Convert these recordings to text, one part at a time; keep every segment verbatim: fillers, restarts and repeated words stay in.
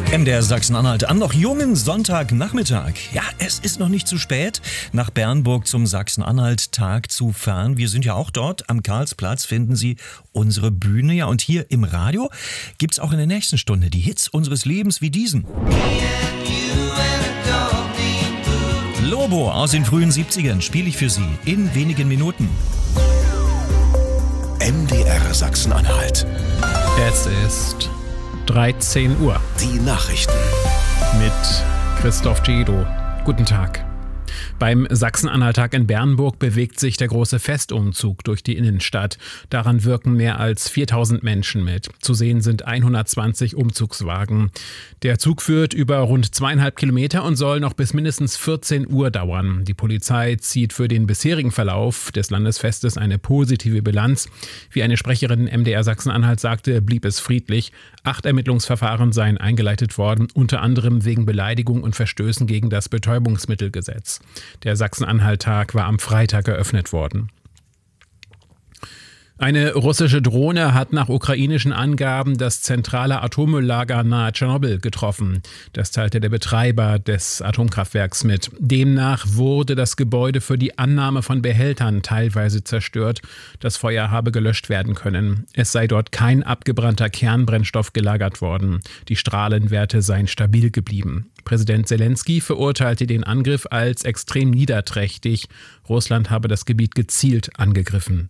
M D R Sachsen-Anhalt am noch jungen Sonntagnachmittag. Ja, es ist noch nicht zu spät, nach Bernburg zum Sachsen-Anhalt-Tag zu fahren. Wir sind ja auch dort. Am Karlsplatz finden Sie unsere Bühne. Ja, und hier im Radio gibt's auch in der nächsten Stunde die Hits unseres Lebens wie diesen. Lobo aus den frühen siebzigern spiele ich für Sie in wenigen Minuten. M D R Sachsen-Anhalt. Es ist dreizehn Uhr. Die Nachrichten. Mit Christoph Cedo. Guten Tag. Beim Sachsen-Anhalt-Tag in Bernburg bewegt sich der große Festumzug durch die Innenstadt. Daran wirken mehr als viertausend Menschen mit. Zu sehen sind hundertzwanzig Umzugswagen. Der Zug führt über rund zweieinhalb Kilometer und soll noch bis mindestens vierzehn Uhr dauern. Die Polizei zieht für den bisherigen Verlauf des Landesfestes eine positive Bilanz. Wie eine Sprecherin M D R Sachsen-Anhalt sagte, blieb es friedlich. Acht Ermittlungsverfahren seien eingeleitet worden, unter anderem wegen Beleidigung und Verstößen gegen das Betäubungsmittelgesetz. Der Sachsen-Anhalt-Tag war am Freitag eröffnet worden. Eine russische Drohne hat nach ukrainischen Angaben das zentrale Atommülllager nahe Tschernobyl getroffen. Das teilte der Betreiber des Atomkraftwerks mit. Demnach wurde das Gebäude für die Annahme von Behältern teilweise zerstört. Das Feuer habe gelöscht werden können. Es sei dort kein abgebrannter Kernbrennstoff gelagert worden. Die Strahlenwerte seien stabil geblieben. Präsident Zelensky verurteilte den Angriff als extrem niederträchtig. Russland habe das Gebiet gezielt angegriffen.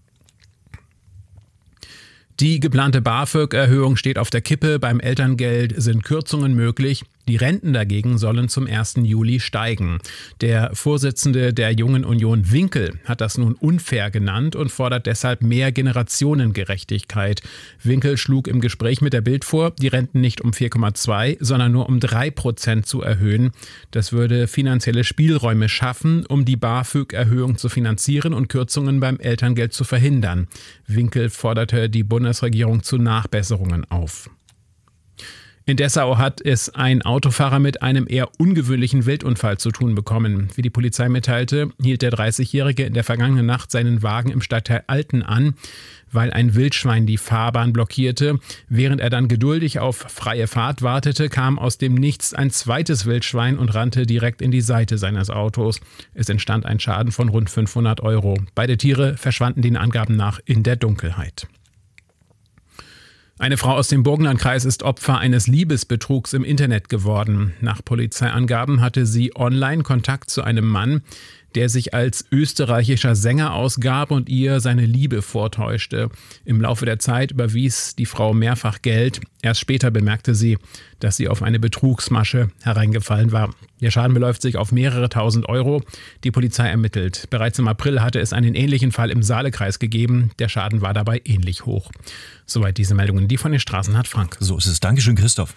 Die geplante BAföG-Erhöhung steht auf der Kippe. Beim Elterngeld sind Kürzungen möglich. Die Renten dagegen sollen zum ersten Juli steigen. Der Vorsitzende der Jungen Union Winkel hat das nun unfair genannt und fordert deshalb mehr Generationengerechtigkeit. Winkel schlug im Gespräch mit der Bild vor, die Renten nicht um vier Komma zwei, sondern nur um drei Prozent zu erhöhen. Das würde finanzielle Spielräume schaffen, um die BAföG-Erhöhung zu finanzieren und Kürzungen beim Elterngeld zu verhindern. Winkel forderte die Bundesregierung zu Nachbesserungen auf. In Dessau hat es ein Autofahrer mit einem eher ungewöhnlichen Wildunfall zu tun bekommen. Wie die Polizei mitteilte, hielt der dreißigjährige in der vergangenen Nacht seinen Wagen im Stadtteil Alten an, weil ein Wildschwein die Fahrbahn blockierte. Während er dann geduldig auf freie Fahrt wartete, kam aus dem Nichts ein zweites Wildschwein und rannte direkt in die Seite seines Autos. Es entstand ein Schaden von rund fünfhundert Euro. Beide Tiere verschwanden den Angaben nach in der Dunkelheit. Eine Frau aus dem Burgenlandkreis ist Opfer eines Liebesbetrugs im Internet geworden. Nach Polizeiangaben hatte sie online Kontakt zu einem Mann, der sich als österreichischer Sänger ausgab und ihr seine Liebe vortäuschte. Im Laufe der Zeit überwies die Frau mehrfach Geld. Erst später bemerkte sie, dass sie auf eine Betrugsmasche hereingefallen war. Der Schaden beläuft sich auf mehrere tausend Euro. Die Polizei ermittelt. Bereits im April hatte es einen ähnlichen Fall im Saalekreis gegeben. Der Schaden war dabei ähnlich hoch. Soweit diese Meldungen, die von den Straßen hat Frank. So ist es. Dankeschön, Christoph.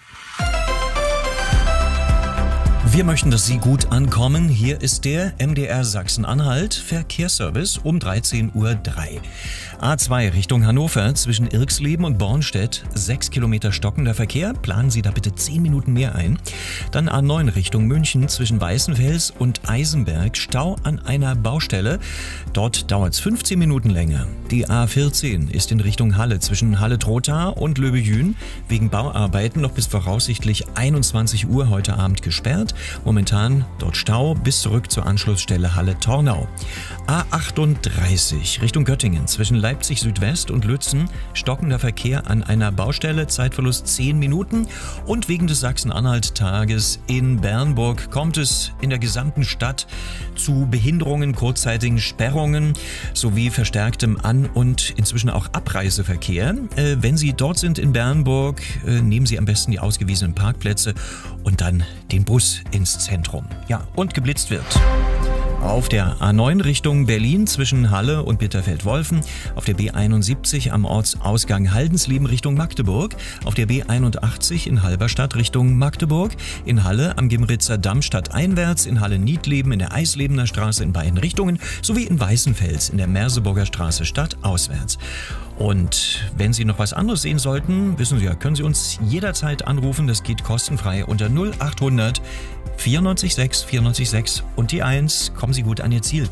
Wir möchten, dass Sie gut ankommen. Hier ist der M D R Sachsen-Anhalt Verkehrsservice um dreizehn Uhr drei. A zwei Richtung Hannover zwischen Irxleben und Bornstedt, sechs Kilometer stockender Verkehr. Planen Sie da bitte zehn Minuten mehr ein. Dann A neun Richtung München zwischen Weißenfels und Eisenberg, Stau an einer Baustelle. Dort dauert es fünfzehn Minuten länger. Die A vierzehn ist in Richtung Halle zwischen Halle-Trotha und Löbejün wegen Bauarbeiten noch bis voraussichtlich einundzwanzig Uhr heute Abend gesperrt. Momentan dort Stau bis zurück zur Anschlussstelle Halle-Tornau. A achtunddreißig Richtung Göttingen zwischen Leipzig Südwest und Lützen, stockender Verkehr an einer Baustelle, Zeitverlust zehn Minuten. Und wegen des Sachsen-Anhalt-Tages in Bernburg kommt es in der gesamten Stadt zu Behinderungen, kurzzeitigen Sperrungen sowie verstärktem An- und inzwischen auch Abreiseverkehr. Äh, wenn Sie dort sind in Bernburg, äh, nehmen Sie am besten die ausgewiesenen Parkplätze und dann den Bus ins Zentrum. Ja, und geblitzt wird. Auf der A neun Richtung Berlin zwischen Halle und Bitterfeld-Wolfen, auf der B einundsiebzig am Ortsausgang Haldensleben Richtung Magdeburg, auf der B einundachtzig in Halberstadt Richtung Magdeburg, in Halle am Gimritzer Damm stadteinwärts, in Halle-Niedleben in der Eislebener Straße in beiden Richtungen sowie in Weißenfels in der Merseburger Straße stadtauswärts. Und wenn Sie noch was anderes sehen sollten, wissen Sie ja, können Sie uns jederzeit anrufen. Das geht kostenfrei unter null achthundert vierundneunzig sechs vierundneunzig sechs und die eins. Kommen Sie gut an Ihr Ziel.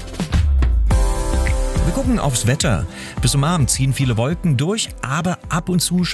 Wir gucken aufs Wetter. Bis zum Abend ziehen viele Wolken durch, aber ab und zu